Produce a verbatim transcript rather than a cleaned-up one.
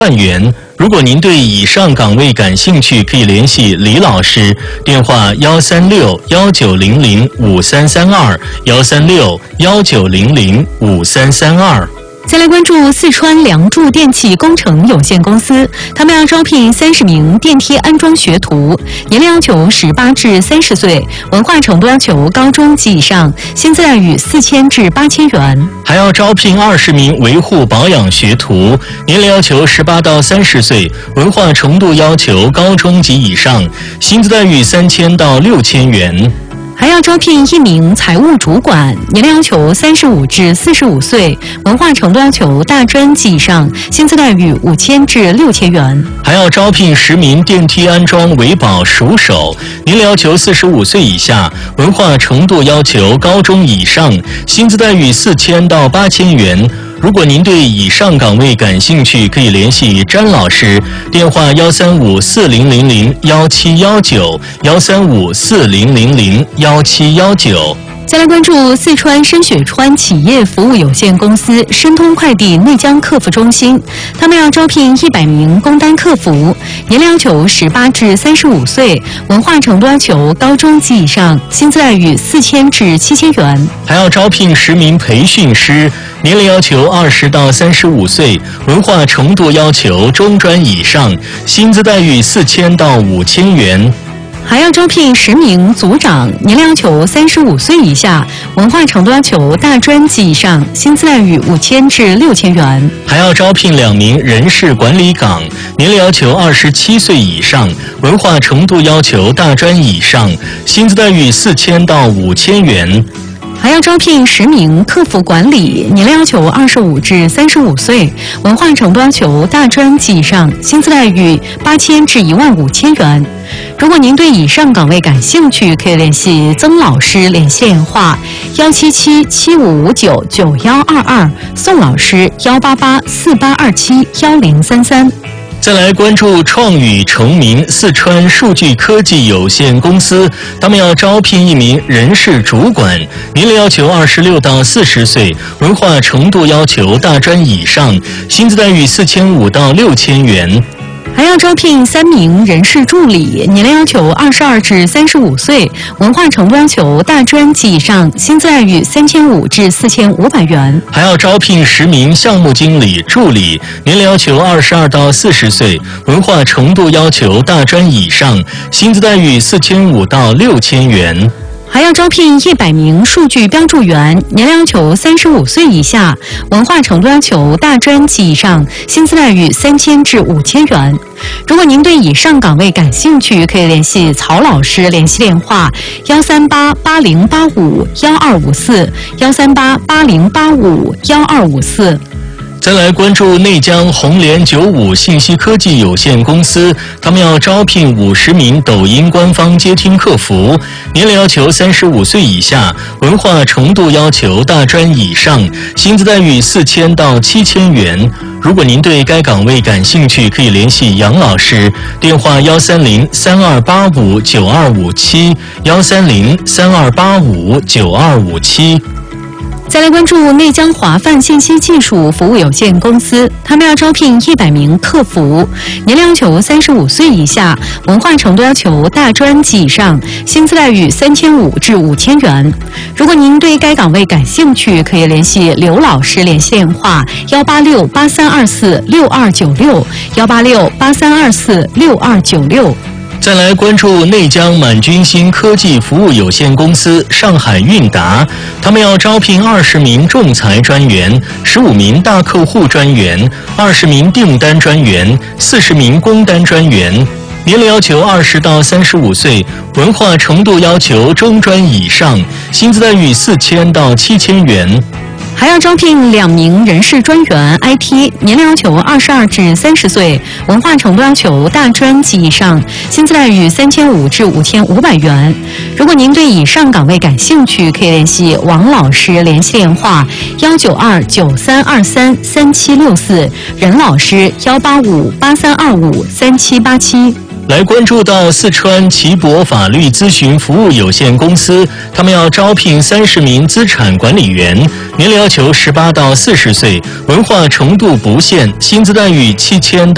万元。如果您对以上岗位感兴趣，可以联系李老师，电话幺三六幺九零零五三三二幺三六幺九零零五三三二。 再来关注四川梁祝电气工程有限公司，他们要招聘三十名电梯安装学徒，年龄要求十八至三十岁，文化程度要求高中及以上，薪资待遇四千至八千元。 还要招聘二十名维护保养学徒，年龄要求十八到三十岁，文化程度要求高中及以上，薪资待遇三千到六千元。 还要招聘一名财务主管，年龄要求三十五至四十五岁，文化程度要求大专及以上，薪资待遇五千至六千元。 还要招聘十名电梯安装维保熟手，年龄要求四十五岁以下，文化程度要求高中以上，薪资待遇四千到八千元。如果您对以上岗位感兴趣，可以联系詹老师，电话幺三五四零零零幺七幺九幺三五四零零零幺七幺九。 再来关注四川深雪川企业服务有限公司申通快递内江客服中心，他们要招聘一百名工单客服，年龄要求十八至三十五岁，文化程度要求高中及以上，薪资待遇四千至七千元。 还要招聘十名培训师，年龄要求二十到三十五岁，文化程度要求中专以上，薪资待遇四千到五千元。 还要招聘十名组长，年龄要求三十五岁以下，文化程度要求大专及以上，薪资待遇五千至六千元。 还要招聘两名人事管理岗，年龄要求二十七岁以上，文化程度要求大专以上，薪资待遇四千到五千元。 还要招聘十名客服管理，年龄要求二十五至三十五岁，文化程度要求大专及以上，薪资待遇八千至一万五千元。如果您对以上岗位感兴趣，可以联系曾老师，联系电话幺七七七五五九九幺二二，宋老师幺八八四八二七幺零三三。 再来关注创宇成名四川数据科技有限公司，他们要招聘一名人事主管，年龄要求二十六到四十岁，文化程度要求大专以上，薪资待遇四千五到六千元。 还要招聘三名人事助理，年龄要求二十二至三十五岁，文化程度要求大专及以上，薪资待遇三千五至四千五百元。 还要招聘十名项目经理助理，年龄要求二十二到四十岁，文化程度要求大专以上，薪资待遇四千五到六千元。 还要招聘一百名数据标注员，年龄要求三十五岁以下，文化程度要求大专及以上，薪资待遇三千至五千元。如果您对以上岗位感兴趣，可以联系曹老师，联系电话幺三八八零八五幺二五四幺三八八零八五幺二五四。 再来关注内江红联九五信息科技有限公司，他们要招聘五十名抖音官方接听客服，年龄要求三十五岁以下，文化程度要求大专以上，薪资待遇四千到七千元。如果您对该岗位感兴趣，可以联系杨老师，电话幺三零三二八五九二五七幺三零三二八五九二五七。 再来关注内江华范信息技术服务有限公司，他们要招聘一百名客服，年龄要求三十五岁以下，文化程度要求大专及以上，薪资待遇三千五至五千元。如果您对该岗位感兴趣，可以联系刘老师，联系电话幺八六八三二四六二九六幺八六八三二四六二九六。 再来关注内江满军星科技服务有限公司上海韵达，他们要招聘二十名仲裁专员、十五名大客户专员、二十名订单专员、四十名工单专员，年龄要求二十到三十五岁，文化程度要求中专以上，薪资待遇四千到七千元。 还要招聘两名人事专员 I T， 年龄要求二十二至三十岁，文化程度要求大专及以上，薪资待遇三千五至五千五百元。如果您对以上岗位感兴趣，可以联系王老师，联系电话幺九二九三二三三七六四，任老师幺八五八三二五三七八七。 来关注到四川奇博法律咨询服务有限公司，他们要招聘三十名资产管理员，年龄要求十八到四十岁，文化程度不限，薪资待遇七千到